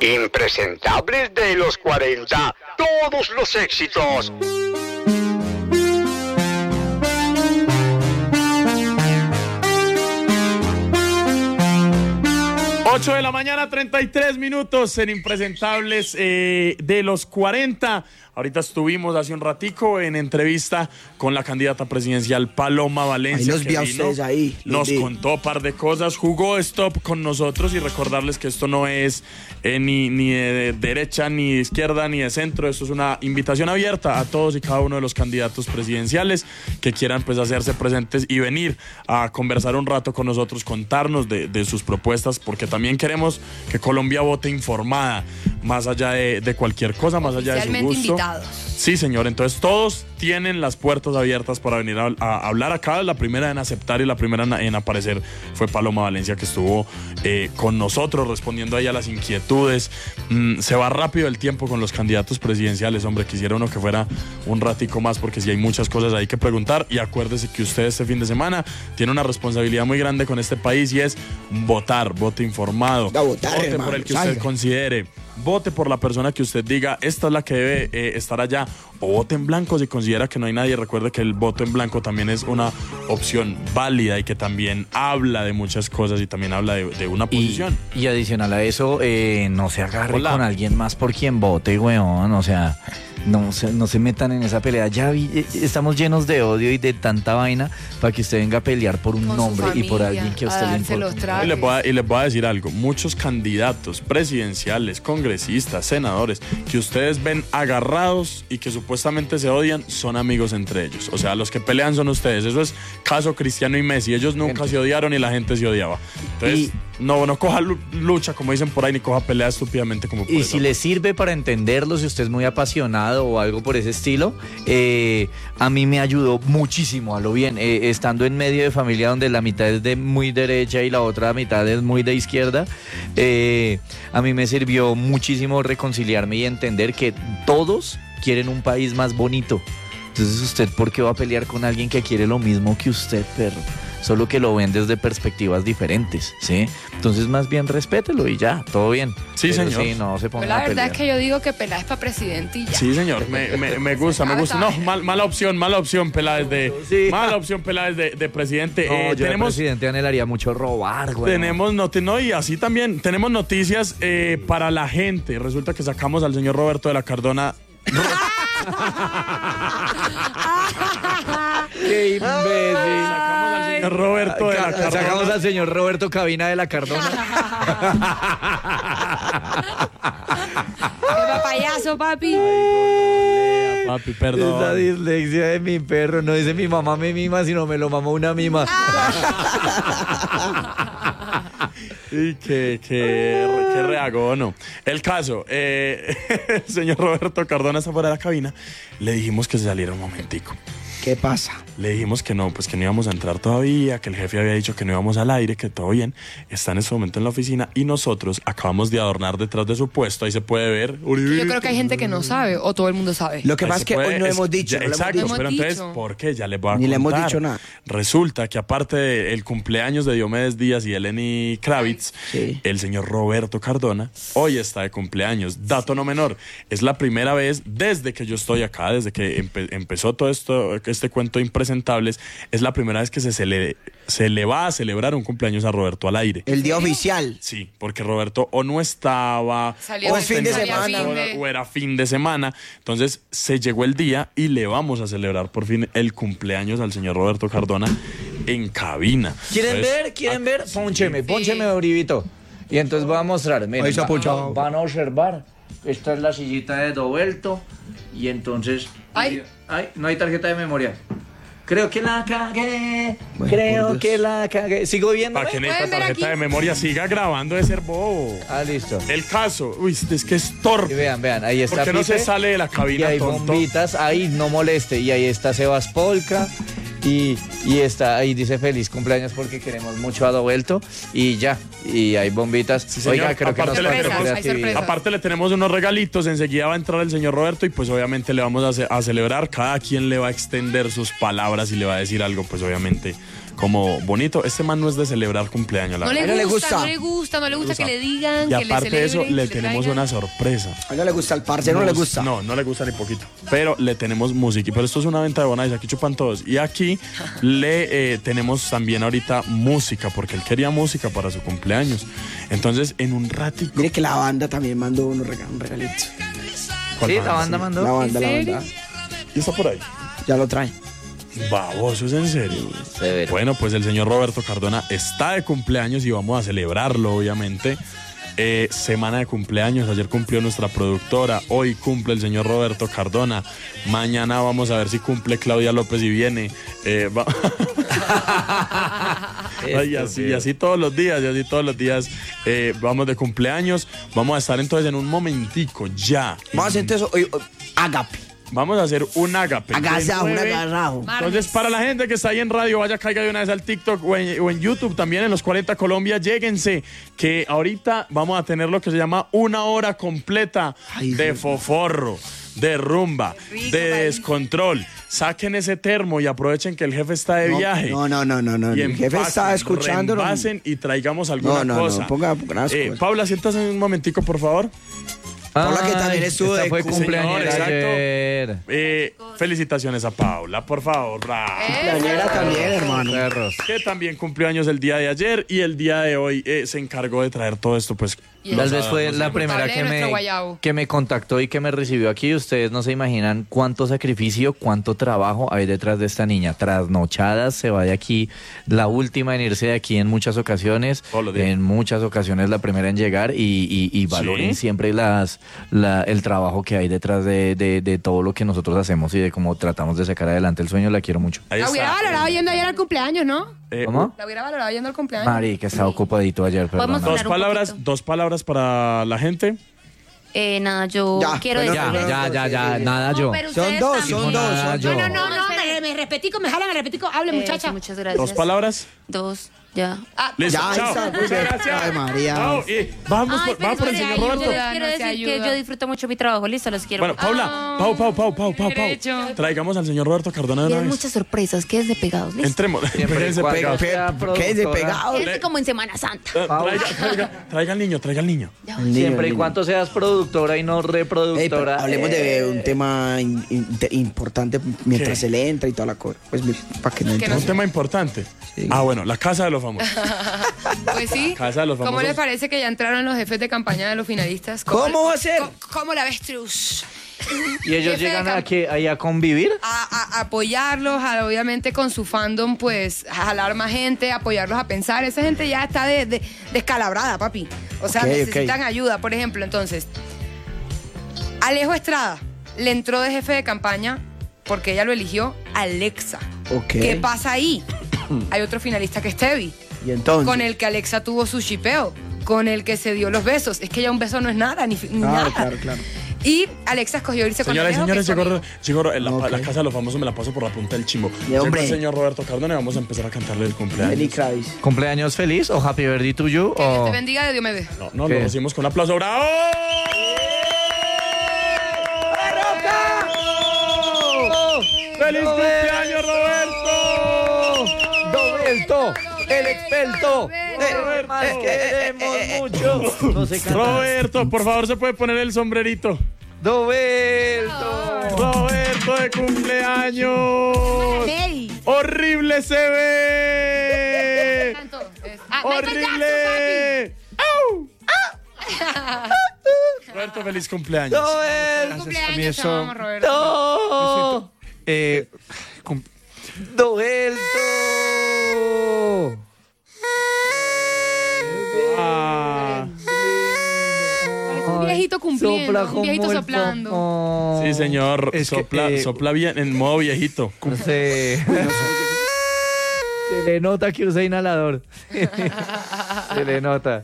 Impresentables de los 40, todos los éxitos. Ocho de la mañana, 33 minutos en Impresentables de los 40. Ahorita estuvimos hace un ratico en entrevista con la candidata presidencial Paloma Valencia. Ahí los vi a ustedes ahí. Nos contó un par de cosas, jugó stop con nosotros y recordarles que esto no es ni de derecha, ni de izquierda, ni de centro. Esto es una invitación abierta a todos y cada uno de los candidatos presidenciales que quieran pues hacerse presentes y venir a conversar un rato con nosotros, contarnos de sus propuestas, porque también queremos que Colombia vote informada, más allá de cualquier cosa, más allá de su gusto. Invitados. Sí, señor. Entonces todos tienen las puertas abiertas para venir a hablar acá. La primera en aceptar y la primera en aparecer fue Paloma Valencia, que estuvo con nosotros respondiendo ahí a las inquietudes. Se va rápido el tiempo con los candidatos presidenciales. Hombre, quisiera uno que fuera un ratico más, porque sí hay muchas cosas ahí que preguntar. Y acuérdese que usted este fin de semana tiene una responsabilidad muy grande con este país, y es votar. Vote informado. Vote, hermano, por el que usted considere. Vote por la persona que usted diga, esta es la que debe estar allá, o vote en blanco si considera que no hay nadie. Recuerde que el voto en blanco también es una opción válida y que también habla de muchas cosas y también habla de una posición. Y adicional a eso, no se agarre con alguien más por quien vote, weón, o sea... No se metan en esa pelea. Ya estamos llenos de odio y de tanta vaina para que usted venga a pelear por un nombre y por alguien que a usted le importa. Y les voy a decir algo. Muchos candidatos presidenciales, congresistas, senadores, que ustedes ven agarrados y que supuestamente se odian, son amigos entre ellos. O sea, los que pelean son ustedes. Eso es caso Cristiano y Messi. Ellos nunca se odiaron y la gente se odiaba. Entonces... No coja lucha, como dicen por ahí, ni coja pelea estúpidamente como por Y si le sirve para entenderlo, si usted es muy apasionado o algo por ese estilo, a mí me ayudó muchísimo, a lo bien, estando en medio de familia donde la mitad es de muy derecha y la otra mitad es muy de izquierda, a mí me sirvió muchísimo reconciliarme y entender que todos quieren un país más bonito. Entonces, ¿usted por qué va a pelear con alguien que quiere lo mismo que usted, perro? Solo que lo ven desde perspectivas diferentes, ¿sí? Entonces, más bien, respételo y ya, todo bien. Sí, pero señor. Sí, no se ponga la a pelear. verdad es que yo digo que Peláez para presidente y ya. Sí, señor, me gusta. No, mala opción, Peláez mala opción, Peláez de presidente. No, yo de presidente anhelaría mucho robar, güey. Y así también tenemos noticias para la gente. Resulta que sacamos al señor Roberto de la Cardona. ¡Qué imbécil! Sacamos al señor Roberto Cabina de la Cardona. ¡Qué payaso, papi! Papi, perdón. Esa dislexia de mi perro. No dice mi mamá me mima, sino me lo mamó una mima. Y qué reagono. El caso, el señor Roberto Cardona está fuera de la cabina. Le dijimos que se saliera un momentico. ¿Qué pasa? Le dijimos que no íbamos a entrar todavía, que el jefe había dicho que no íbamos al aire, que todo bien. Está en este momento en la oficina y nosotros acabamos de adornar detrás de su puesto. Ahí se puede ver. Yo creo que hay gente que no sabe, o todo el mundo sabe. Lo que pasa es que hoy no hemos dicho. Exacto, pero entonces, ¿por qué? Ya les voy a contar. Ni le hemos dicho nada. Resulta que aparte del cumpleaños de Diomedes Díaz y Eleni Kravitz, el señor Roberto Cardona hoy está de cumpleaños. Dato no menor, es la primera vez desde que yo estoy acá, desde que empezó todo este cuento de Impresentables, es la primera vez que se le va a celebrar un cumpleaños a Roberto al aire. El día oficial. Sí, porque Roberto o no estaba, o es fin de semana, o era fin de semana. Entonces se llegó el día y le vamos a celebrar por fin el cumpleaños al señor Roberto Cardona en cabina. ¿Quieren ver? Póncheme, Uribito. Y entonces voy a mostrar. Miren, van a observar. Esta es la sillita de Roberto. Y entonces... Ay, no hay tarjeta de memoria. Creo que la cagué. ¿Sigo viendo? Para que en esta tarjeta de memoria siga grabando de ser bobo. Listo. El caso, es que es torpe. Y vean, ahí está. Porque no se sale de la cabina. Y hay bombitas, ahí no moleste. Y ahí está Sebas Polka. Y está ahí dice feliz cumpleaños porque queremos mucho a Roberto. Y ya, y hay bombitas. Sí, oiga, creo que aparte le tenemos unos regalitos. Enseguida va a entrar el señor Roberto y pues obviamente le vamos a celebrar. Cada quien le va a extender sus palabras y le va a decir algo pues obviamente como bonito. Este man no es de celebrar cumpleaños, la No verdad. le no le gusta, gusta. no le gusta, no le gusta que le digan, Y que le aparte de eso, celebren, le que le tenemos traigan. una sorpresa. A él no le gusta el parce, no le gusta. No, no le gusta ni poquito. Pero le tenemos música. Pero esto es una venta de Bonais, aquí chupan todos. Y aquí le tenemos también ahorita música, porque él quería música para su cumpleaños. Entonces, en un ratito. Mire que la banda también mandó un regalito. Sí, la banda mandó. La banda, ¿En la serio? banda. ¿Y está por ahí? Ya lo trae. Baboso, ¿es en serio? Severo. Bueno, pues el señor Roberto Cardona está de cumpleaños y vamos a celebrarlo, obviamente. Semana de cumpleaños, ayer cumplió nuestra productora, hoy cumple el señor Roberto Cardona, mañana vamos a ver si cumple Claudia López y viene. Y así todos los días, vamos de cumpleaños. Vamos a estar entonces en un momentico ya. Vamos a hacer entonces hoy, Agape. Vamos a hacer un agape. Agasajo, un De 9. agarrajo. Entonces, para la gente que está ahí en radio, vaya, caiga de una vez al TikTok o en YouTube también, en los 40 Colombia, lléguense, que ahorita vamos a tener lo que se llama una hora completa de foforro, de rumba, Rico, de país. descontrol. Saquen ese termo y aprovechen que el jefe está de viaje. No. Y El jefe está escuchando. Reembasen y traigamos alguna cosa. Ponga las cosas. Paula, siéntase un momentico, por favor. Paula, que también estuvo esta de fue cumpleaños señor, exacto. ayer. Felicitaciones a Paula, por favor. Bravo. Cumpleañera también, hermano. Perros. Que también cumplió años el día de ayer y el día de hoy se encargó de traer todo esto, pues. Y Tal el- vez fue la primera Culpable de nuestro guayabo. que me contactó y que me recibió aquí. Ustedes no se imaginan cuánto sacrificio, cuánto trabajo hay detrás de esta niña. Trasnochadas, se va de aquí, la última en irse de aquí en muchas ocasiones. Todos los días. En muchas ocasiones la primera en llegar y valoren siempre el trabajo que hay detrás de todo lo que nosotros hacemos y de cómo tratamos de sacar adelante el sueño. La quiero mucho. Ahí La hubiera está. valorado yendo ayer al cumpleaños, ¿no? ¿Cómo? La hubiera valorado yendo al cumpleaños. Mari, que estaba ocupadito ayer, Podemos perdón. hablar un Dos palabras para la gente. Nada, yo Ya, quiero bueno, decirles... Ya, nada yo. pero Son ustedes dos, también. son dos. Ah, yo. No, me repetico, me jalan, me repetico. Hable, muchacha. Sí, muchas gracias. Dos palabras. Dos, ya. Listo, Ya, chao. está, Muchas gracias. Ay, María. Chao, y vamos Ay, por el pero señor yo Roberto. les quiero No se decir que ayuda. yo disfruto mucho mi trabajo. Listo, los quiero. Bueno, Paula, Pau. derecho. Traigamos al señor Roberto Cardona de una Tienen vez. muchas sorpresas. Quédense pegados, ¿listo? Entremos. Siempre y Espérense cuando pegados. sea ¿Qué es de productora. pegado? Quédense como en Semana Santa. Traiga al niño. Siempre y cuando seas productora y no Ey, pero reproductora. hablemos de un tema importante mientras ¿Qué? se le entra y toda la cosa. Pues para que no entre. Un tema importante. Sí. Bueno, la casa de los famosos. Pues sí. Casa de los ¿Cómo famosos. les parece que ya entraron los jefes de campaña de los finalistas? ¿Cómo va a ser? ¿Cómo la ves, Trus? Y ellos Jefe de llegan camp- ahí a convivir. A apoyarlos, obviamente con su fandom, pues a jalar más gente, apoyarlos a pensar. Esa gente ya está descalabrada, papi. O sea, Ok, necesitan ayuda. Por ejemplo, entonces, Alejo Estrada le entró de jefe de campaña porque ella lo eligió Alexa. Ok. ¿Qué pasa ahí? Hay otro finalista que es Tevi, Y entonces. con el que Alexa tuvo su shipeo, con el que se dio los besos. Es que ya un beso no es nada, ni nada. Claro. Y Alexa escogió irse con Señoras y Alejo, que señores, es llegó Ok. la casa de los famosos, me la paso por la punta del chimbo. Llegó hombre. el señor Roberto Cardona y vamos a empezar a cantarle el Feliz cumpleaños. Kravis. ¿Cumpleaños feliz o happy birthday to you? que Dios O... te bendiga, de Dios me dé. No, ¿Qué? lo decimos con un aplauso. ¡Bravo! ¡Feliz cumpleaños, Roberto! Roberto, el experto. Más queremos mucho. No sé cantar. Roberto, por favor, ¿se puede poner el sombrerito? Roberto. Roberto de cumpleaños. ¡Horrible se ve! ¡Horrible! ¡Au! Roberto, feliz cumpleaños. Roberto. Cumpleaños, te amamos, Roberto. No. Roberto. Ah, Un viejito cumpliendo, Sopla un viejito como el soplando. popó. sí, señor. Es que, Sopla bien en modo viejito. No sé. Se le nota que usa inhalador. Se le nota.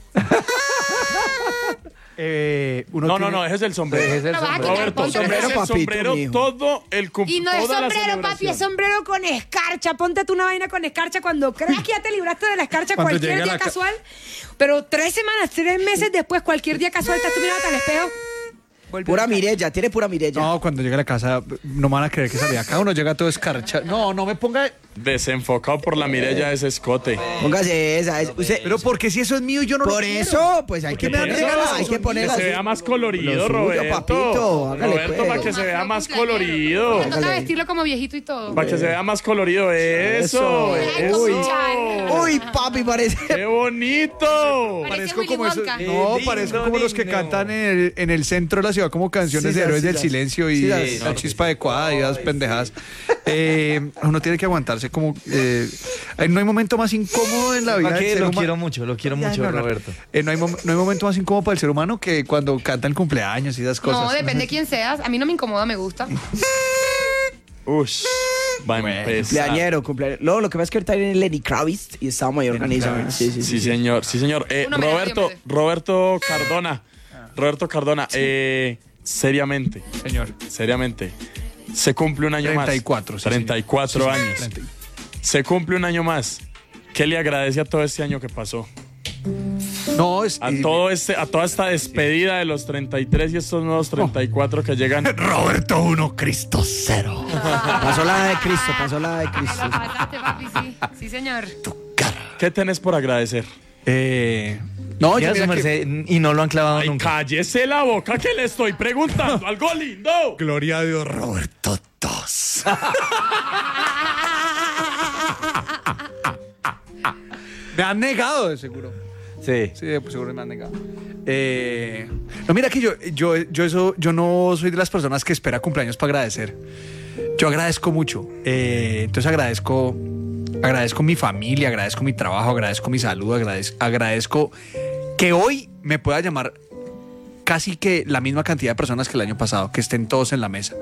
No, ese es el sombrero. Ese es el Pero vas a sombrero. quitar, Roberto, ponte sombrero, sombrero, papito, sombrero mijo. todo el Y no es toda la sombrero, papi, es celebración. sombrero con escarcha. Ponte tú una vaina con escarcha cuando creas que ya te libraste de la escarcha Cuando cualquier llega día la casual. Pero 3 semanas, 3 meses después, cualquier día casual, estás tú mirando al espejo. Pura Mirella, tiene pura Mirella. No, cuando llegue a la casa no me van a creer que salía. Cada uno llega todo escarchado. No me ponga... Desenfocado por la Mirella ese escote. Póngase esa. Usted, Pero porque si eso es mío y yo no lo por quiero. eso, pues hay que ponerla, hay que Que ponerla. se vea más colorido, Lo suyo, Roberto. papito, hágale, Roberto, pues. para que se vea más colorido. Me toca vestirlo como viejito y todo. Para que se vea más colorido. Eso. Uy, papi, parece. ¡Qué bonito! Parece Parezco Willy como esos, Wonka. no, parezco como los que cantan en el centro de la ciudad como canciones Sí, de Héroes sí, del sí. Silencio y Sí, La Chispa Adecuada y esas pendejadas. Uno tiene que aguantarse como... no hay momento más incómodo en la vida ¿Para del qué? ser Lo humano. quiero mucho, Roberto. No hay momento más incómodo para el ser humano que cuando canta el cumpleaños y esas cosas. No, depende de quién seas. A mí no me incomoda, me gusta. Ush. Va a empezar. Cumpleañero. Lo que pasa es que ahorita viene Lenny Kravitz y estamos ahí organizando. Sí, señor. Sí, señor. Uno me da siempre. Roberto Cardona. Seriamente. Señor. Se cumple un año 34, más. sí, 34 señor. años. 30. Se cumple un año más. ¿Qué le agradece a todo este año que pasó? No, es... A toda esta despedida de los 33 y estos nuevos 34 que llegan. Roberto 1, Cristo 0. Pasó la de Cristo. La pasaste, papi, sí. Sí, señor. ¿Qué tenés por agradecer? No, Mira, yo su mira que... merced, y no lo han clavado Ay, nunca. cállese la boca que le estoy preguntando algo lindo. Gloria a Dios, Roberto 2. Me han negado, de seguro. Sí. Sí, pues seguro me han negado. No, mira que yo no soy de las personas que espera cumpleaños para agradecer. Yo agradezco mucho. Entonces agradezco mi familia, agradezco mi trabajo, agradezco mi salud, agradezco que hoy me pueda llamar casi que la misma cantidad de personas que el año pasado, que estén todos en la mesa.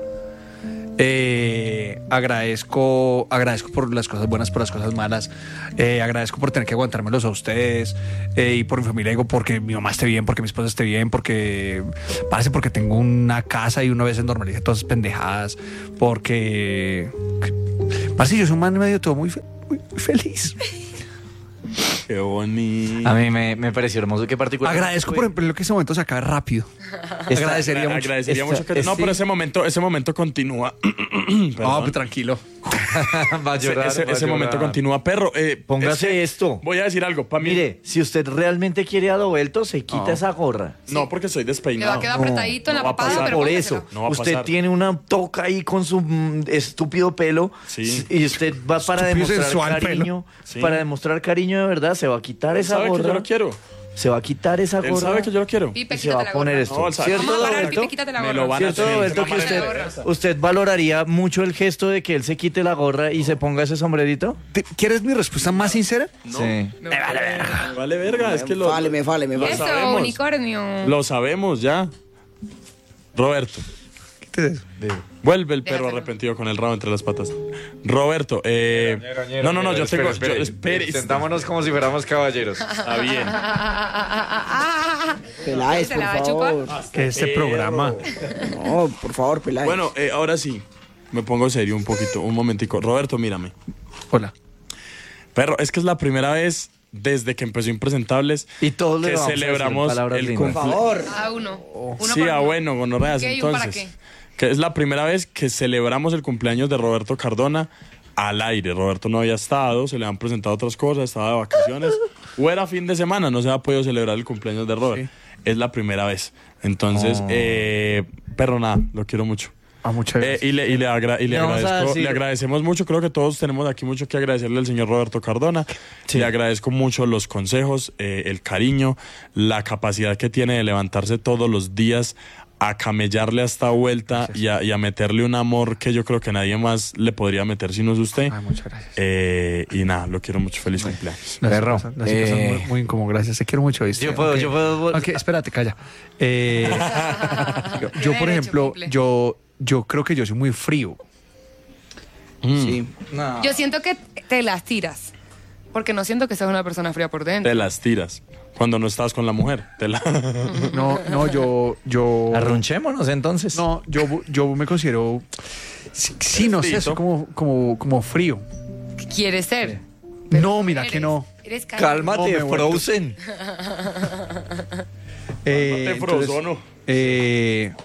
Agradezco por las cosas buenas, por las cosas malas. Agradezco por tener que aguantármelos a ustedes y por mi familia. Digo, porque mi mamá esté bien, porque mi esposa esté bien, porque tengo una casa y una vez normaliza todas esas pendejadas. Porque yo soy un man medio todo muy feliz. Qué bonito. A mí me pareció hermoso. Qué particular. Agradezco, por ejemplo, que ese momento se acabe rápido. Agradecería mucho. No, pero ese momento continúa. No, pues tranquilo. Va a llorar, ese momento continúa, perro. Póngase esto. Voy a decir algo. Para mí. Mire, si usted realmente quiere a Dovelto, se quita esa gorra. No, porque soy Le va despeinado. a quedar apretadito en la no va a papada, pasar. pero Por póngaselo. eso, No va a usted pasar. tiene una toca ahí con su estúpido pelo. Sí. Y usted va para Estúpido demostrar sensual cariño. Sí. Para demostrar cariño de verdad, se va a quitar esa ¿Sabe que yo gorra. lo quiero? Se va a quitar esa Él gorra. sabe que yo lo quiero. Pipe, Y se va quítate a la poner gorra. esto. No, ¿sabe? ¿Cierto, Vamos a parar, Dovelto? Pipe, quítate la Me gorra. lo van a ¿Cierto, hacer. Dovelto, que Quítate la gorra. usted valoraría mucho el gesto de que él se quite la gorra y se ponga ese sombrerito? ¿Quieres mi respuesta más sincera? Sí. Me vale verga. Es que lo Me fale. Eso, sabemos. unicornio. Lo sabemos ya. Roberto. ¿Qué es eso? Vuelve el perro Déjatelo. arrepentido con el rabo entre las patas. Roberto, no, yo tengo. Espere. Sentámonos como si fuéramos caballeros. Está bien. Peláez, ¿Se por la va a chupar? favor. Que este programa. No, por favor, Peláez. Bueno, ahora sí. Me pongo serio un poquito, un momentico. Roberto, mírame. Hola. Perro, es que es la primera vez desde que empezó Impresentables Y todos le que vamos a decir celebramos palabras el lindas. por cumpleaños. favor. A uno. Uno Sí, por uno. bueno, gonorreas. ¿Qué y un para Entonces, qué? que es la primera vez que celebramos el cumpleaños de Roberto Cardona al aire. Roberto no había estado, se le han presentado otras cosas, estaba de vacaciones o era fin de semana, no se ha podido celebrar el cumpleaños de Robert. Es la primera vez. Entonces, pero nada, lo quiero mucho. Muchas gracias. Y le vamos a decir- le agradecemos mucho. Creo que todos tenemos aquí mucho que agradecerle al señor Roberto Cardona. Sí. Le agradezco mucho los consejos, el cariño, la capacidad que tiene de levantarse todos los días a camellarle a esta vuelta y a meterle un amor que yo creo que nadie más le podría meter si no es usted. Muchas gracias. Y nada, lo quiero mucho. Feliz cumpleaños. Perro, Las cosas muy, muy incómodo, gracias. Te quiero mucho, ¿viste? Yo puedo. Aunque, espérate, calla. Yo, por Derecho, ejemplo, Piple. yo creo que yo soy muy frío. Sí. Yo siento que te las tiras. Porque no siento que seas una persona fría por dentro. Te las tiras. Cuando no estás con la mujer. No, yo... Arrunchémonos entonces. No, yo me considero... Sí, no sé, soy como frío. ¿Qué quieres ser? No, mira que no. Eres Cálmate, No, me he vuelto- Frozen. Te frozono.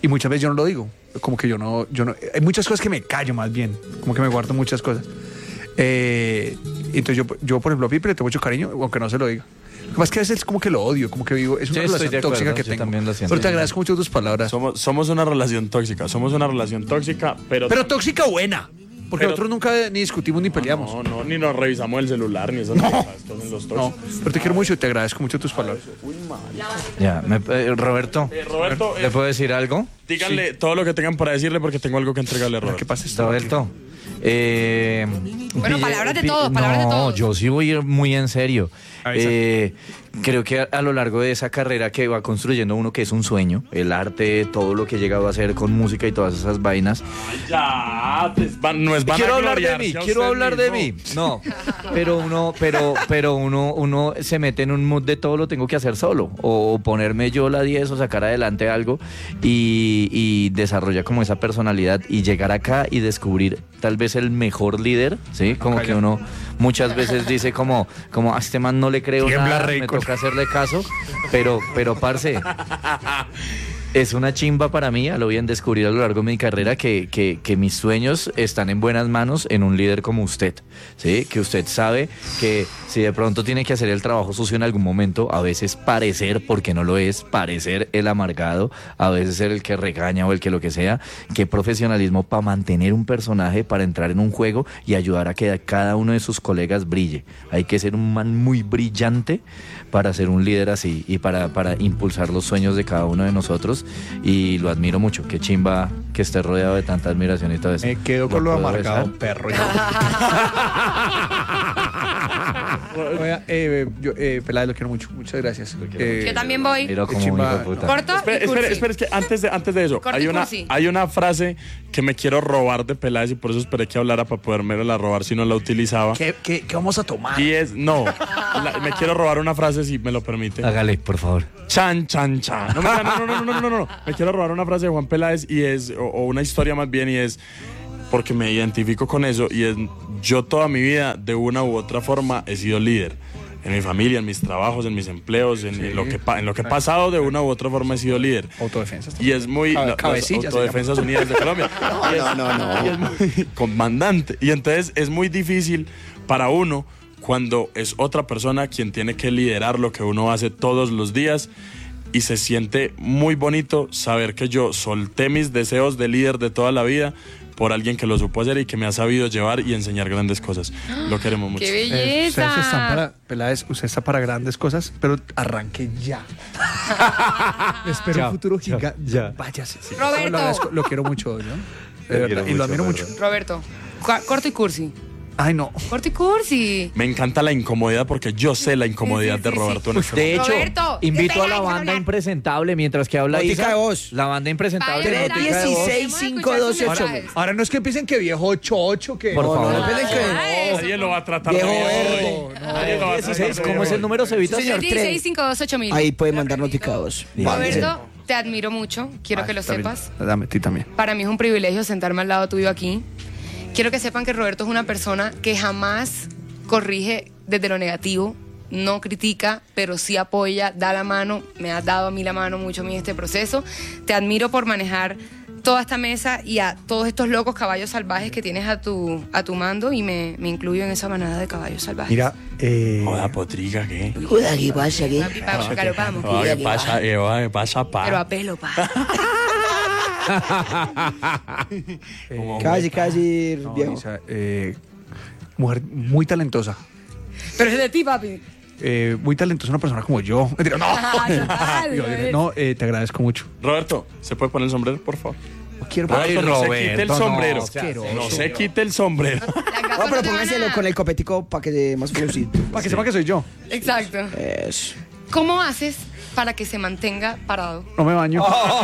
Y muchas veces yo no lo digo. Como que yo no. Hay muchas cosas que me callo más bien. Como que me guardo muchas cosas. Entonces yo, por ejemplo, a Pipe le tengo mucho cariño, aunque no se lo diga. Lo que pasa es que a veces es como que lo odio, como que vivo. Es una Sí, estoy relación de acuerdo, tóxica que yo tengo. también lo siento. Pero te agradezco mucho tus palabras. Somos una relación tóxica. Somos una relación tóxica, pero tóxica buena. Porque Pero- nosotros nunca ni discutimos ni peleamos. no, ni nos revisamos el celular, ni esas cosas. Estos son los No, tóxicos. pero te quiero mucho y te agradezco mucho tus palabras. Ya, Roberto, Roberto, ¿le puedo decir algo? díganle todo lo que tengan para decirle porque tengo algo que entregarle a Roberto. ¿Qué pasa esto? Roberto. Bueno, palabras de todos, palabras de todos. Yo sí voy a ir muy en serio. Avisa. Creo que a lo largo de esa carrera que va construyendo uno, que es un sueño, el arte, todo lo que he llegado a hacer con música y todas esas vainas. Ya, no es Quiero hablar de mí, quiero hablar de mí. No, pero uno se mete en un mood de todo lo tengo que hacer solo, o ponerme yo la 10 o sacar adelante algo y desarrolla como esa personalidad y llegar acá y descubrir tal vez el mejor líder, ¿sí? Como que uno muchas veces dice como a este man no le creo Tiembla nada, rey me con- toca hacerle caso, pero parce, es una chimba para mí, a lo bien descubrir a lo largo de mi carrera que mis sueños están en buenas manos en un líder como usted, ¿sí? Que usted sabe que si de pronto tiene que hacer el trabajo sucio en algún momento, a veces parecer, porque no lo es, parecer el amargado, a veces ser el que regaña o el que lo que sea, qué profesionalismo para mantener un personaje, para entrar en un juego y ayudar a que cada uno de sus colegas brille. Hay que ser un man muy brillante para ser un líder así y para impulsar los sueños de cada uno de nosotros, y lo admiro mucho. Qué chimba que esté rodeado de tanta admiración y todo eso. Me quedo con lo puedo amargado, besar? perro. Oiga, Peláez, lo quiero mucho. Muchas gracias. Yo también voy. Miro como Qué un chimba. hijo de puta. Corto y cursi. Espera, es que antes de eso, Corto y cursi. hay una frase que me quiero robar de Peláez y por eso esperé que hablara para poderme la robar si no la utilizaba. ¿Qué vamos a tomar? Y es, me quiero robar una frase si me lo permite. Hágale, por favor. Chan, chan, chan. No. Me quiero robar una frase de Juan Peláez y es, o una historia más bien, y es, porque me identifico con eso, y es, yo toda mi vida, de una u otra forma, he sido líder. En mi familia, en mis trabajos, en mis empleos, en lo que he pasado, de una u otra forma he sido líder. Autodefensa. Y es muy... Cabecilla se Autodefensas Unidas de Colombia. No. Y es muy comandante. Y entonces es muy difícil para uno cuando es otra persona quien tiene que liderar lo que uno hace todos los días. Y se siente muy bonito saber que yo solté mis deseos de líder de toda la vida por alguien que lo supo hacer y que me ha sabido llevar y enseñar grandes cosas. Lo queremos mucho. ¡Qué Ustedes están belleza! para, Peláez, usted está para grandes cosas, pero arranque ya. Espero Ya, un futuro ya, gigante. ya. Váyase. Sí. Roberto. Lo agradezco, lo quiero mucho, ¿no? De verdad, quiero y lo mucho, admiro mucho. Roberto. Roberto, corto y cursi. Ay, no. Corto y cursi. Me encanta la incomodidad porque yo sé la incomodidad Sí, de sí, Roberto. sí. en este De hecho, Roberto, invito a la déjalo banda hablar. impresentable mientras que habla Notica Isa. de voz. La banda impresentable. Vaya, Notica de voz. 16, 5, 12, 8. Ahora no es que empiecen que viejo 8-8, que... Por favor. No, esperen que... Nadie lo va a tratar Viejo de verbo. Nadie lo va a tratar 16, de ¿cómo es el número, Cevita? Señor. 16528000. Ahí puede mandar notica de voz. Roberto, te admiro mucho. Quiero que lo sepas. Dame, a ti también. Para mí es un privilegio sentarme al lado tuyo aquí. Quiero que sepan que Roberto es una persona que jamás corrige desde lo negativo, no critica, pero sí apoya, da la mano. Me has dado a mí la mano mucho a mí en este proceso. Te admiro por manejar toda esta mesa y a todos estos locos caballos salvajes que tienes a tu mando, y me incluyo en esa manada de caballos salvajes. Mira, Joda, potriga, ¿qué? Joda, ¿qué pasa aquí? Papi, vamos, galopamos. ¿Qué pasa? ¿Qué pasa, pa? Pero a pelo, pa. Casi, no, viejo. Isa, mujer muy talentosa. Pero es de ti, papi. Muy talentosa, una persona como yo. Mentira, no. Ay, No, te agradezco mucho. Roberto, ¿se puede poner el sombrero, por favor? No quiero Ay, Roberto, no se quite el Roberto, sombrero. no, sea No se quite el sombrero. Las gafas No, pero no te van póngaselo a- con el copetico para que dé más flucito. Para que sepa que soy yo. Exacto. Eso. ¿Cómo haces para que se mantenga parado? No me baño.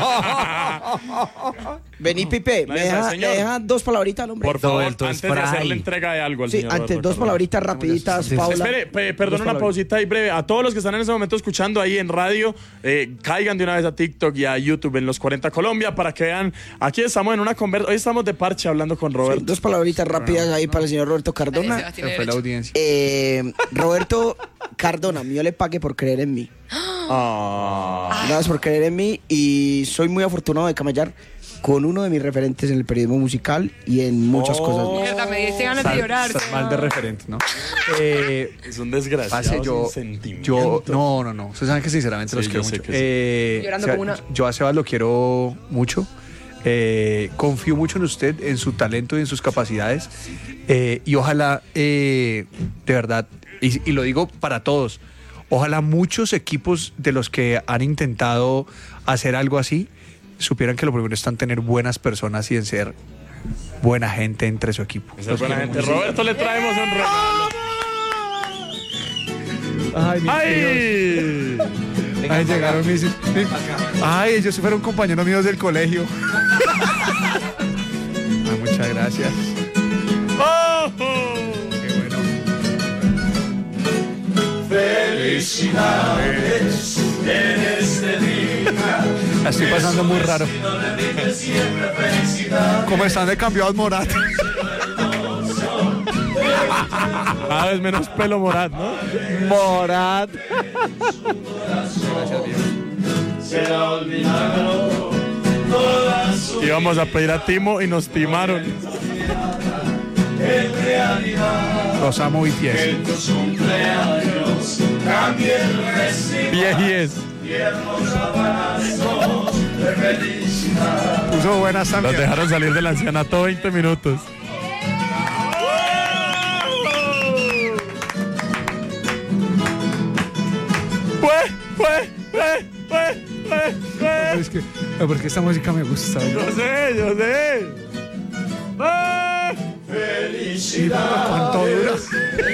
Vení, Pipe, Nadie sabe, señor. me deja dos palabritas al hombre. Por favor, Roberto, antes de spray. hacerle entrega de algo al Sí, señor antes, Roberto dos Carlos. palabritas rapiditas, Paula. Espere, perdón, Dos una palabritas. pausita ahí breve. A todos los que están en ese momento escuchando ahí en radio, caigan de una vez a TikTok y a YouTube en los 40 Colombia para que vean. Aquí estamos en una conversación. Hoy estamos de parche hablando con Sí, Roberto. dos palabritas rápidas ahí para el señor Roberto Nadie se va Cardona. a tener Se fue la derecho. audiencia. Roberto Cardona, yo le pague por creer en mí. Gracias por creer en mí y soy muy afortunado de camellar con uno de mis referentes en el periodismo musical y en muchas cosas más. Mierda, me diste ganas de llorar. Estás mal de referente, ¿no? Es un desgraciado Parce, sin sentimiento. no. Ustedes saben que sinceramente Sí, los yo quiero sé mucho. que Llorando como una- Yo a Sebas lo quiero mucho. Confío mucho en usted, en su talento y en sus capacidades. Y ojalá, de verdad, y lo digo para todos, ojalá muchos equipos de los que han intentado hacer algo así supieran que lo primero está en tener buenas personas y en ser buena gente entre su equipo. Esa es buena gente. Roberto, le traemos un regalo. Ay, mis tíos. ¡Ay! Ay, llegaron mis... Ay, ellos fueron compañeros míos del colegio. Ay, muchas gracias. ¡Oh! Qué bueno. La estoy pasando muy raro. Como están de cambiados Morat. Cada vez menos pelo Morat, ¿no? Morat. Íbamos a pedir a Timo y nos timaron. Los amo y pies. Viejies. Puso buenas Los también. dejaron salir del ancianato 20 minutos. Es que, porque esta música me gusta. Yo sé. ¿Cuánto dura?